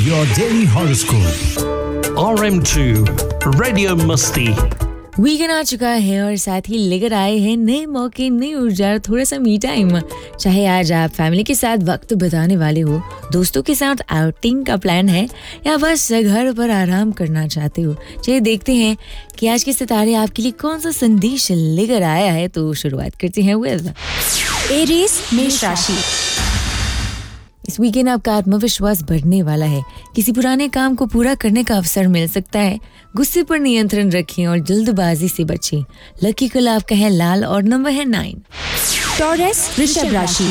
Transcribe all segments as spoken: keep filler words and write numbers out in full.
Your daily horoscope. R M two Radio Musti. Weekend आ चुका है और साथ ही लेकर आए हैं नए मौके, नई ऊर्जा और थोड़ा सा मी टाइम। चाहे आज आप फैमिली के साथ वक्त बिताने वाले हो, दोस्तों के साथ आउटिंग का प्लान है या बस घर पर आराम करना चाहते हो, चलिए देखते हैं कि आज के सितारे आपके लिए कौन सा संदेश लेकर आया है। तो शुरुआत करते हैं विद एरीज मेष राशि। इस वीकेंड आपका आत्मविश्वास बढ़ने वाला है। किसी पुराने काम को पूरा करने का अवसर मिल सकता है। गुस्से पर नियंत्रण रखें और जल्दबाजी से बचें। लकी कलर आपका है लाल और नंबर है नाइन। टॉरस वृषभ राशि।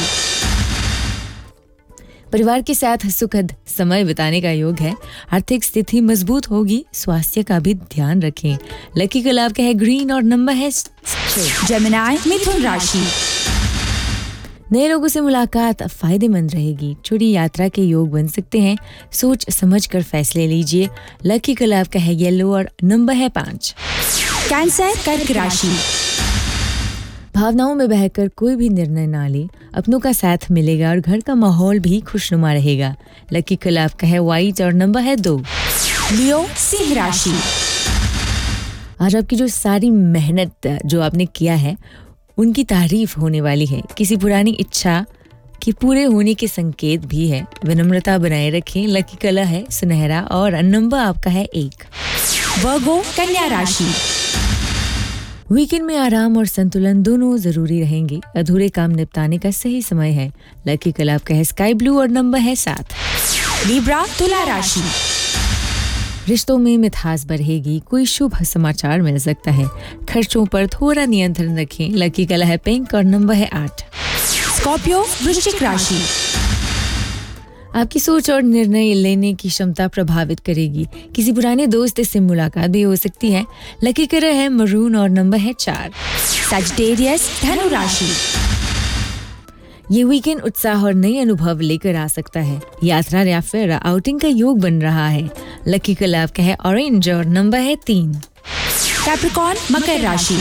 परिवार के साथ सुखद समय बिताने का योग है। आर्थिक स्थिति मजबूत होगी। स्वास्थ्य का भी ध्यान रखें। लकी कलर आपका है ग्रीन और नंबर है छह। जेमिनी मिथुन राशि। नए लोगों से मुलाकात फायदेमंद रहेगी। छोटी यात्रा के योग बन सकते हैं। सोच समझकर फैसले लीजिए। लकी कलर आपका है येलो और नंबर है पाँच। कैंसर कर्क राशि। भावनाओं में बहकर कोई भी निर्णय ना ले। अपनों का साथ मिलेगा और घर का माहौल भी खुशनुमा रहेगा। लकी कलर आपका है व्हाइट और नंबर है दो। लियो सिंह राशि। आज आपकी जो सारी मेहनत जो आपने किया है उनकी तारीफ होने वाली है। किसी पुरानी इच्छा के पूरे होने के संकेत भी है। विनम्रता बनाए रखें। लकी कलर है सुनहरा और नंबर आपका है एक। वर्गो कन्या राशि। वीकेंड में आराम और संतुलन दोनों जरूरी रहेंगे। अधूरे काम निपटाने का सही समय है। लकी कलर आपका है स्काई ब्लू और नंबर है सात। लिब्रा तुला राशि। रिश्तों में मिठास बढ़ेगी। कोई शुभ समाचार मिल सकता है। खर्चों पर थोड़ा नियंत्रण रखें। लकी कलर है पिंक और नंबर है आठ। स्कॉर्पियो वृश्चिक राशि। आपकी सोच और निर्णय लेने की क्षमता प्रभावित करेगी। किसी पुराने दोस्त से मुलाकात भी हो सकती है। लकी कलर है मरून और नंबर है चार। सजिटेरियस धनु राशि। ये वीकेंड उत्साह और नए अनुभव लेकर आ सकता है। यात्रा या फिर आउटिंग का योग बन रहा है। लकी कलर आपका है ऑरेंज और नंबर है तीन। कैप्रिकॉर्न मकर राशि।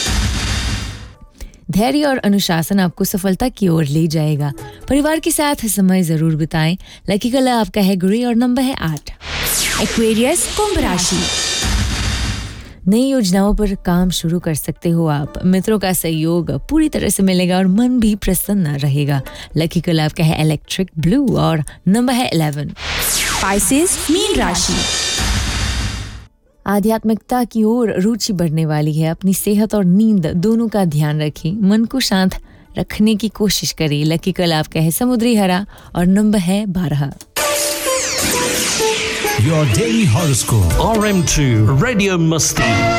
धैर्य और अनुशासन आपको सफलता की ओर ले जाएगा। परिवार के साथ समय जरूर बिताएं। लकी कलर आपका है ग्रे और नंबर है आठ। एक्वेरियस कुंभ राशि। नई योजनाओं पर काम शुरू कर सकते हो आप। मित्रों का सहयोग पूरी तरह से मिलेगा और मन भी प्रसन्न रहेगा। लकी कलर आपका है इलेक्ट्रिक ब्लू और नंबर है इलेवन। पाइसेस मीन राशि। आध्यात्मिकता की ओर रुचि बढ़ने वाली है। अपनी सेहत और नींद दोनों का ध्यान रखें। मन को शांत रखने की कोशिश करें। लकी कलर आपका है समुद्री हरा और नंबर है बारह। Your daily horoscope. R M two Radio Musti.